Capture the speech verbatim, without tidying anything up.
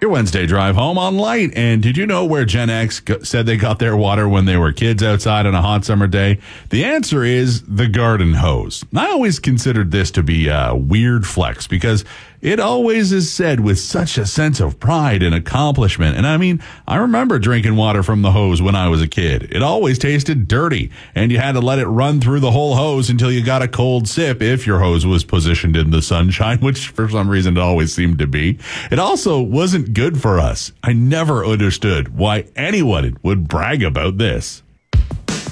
Your Wednesday drive home on Light. And did you know where Gen X go- said they got their water when they were kids outside on a hot summer day? The answer is the garden hose. I always considered this to be a weird flex because it always is said with such a sense of pride and accomplishment. And I mean, I remember drinking water from the hose when I was a kid. It always tasted dirty, and you had to let it run through the whole hose until you got a cold sip if your hose was positioned in the sunshine, which for some reason it always seemed to be. It also wasn't good for us. I never understood why anyone would brag about this.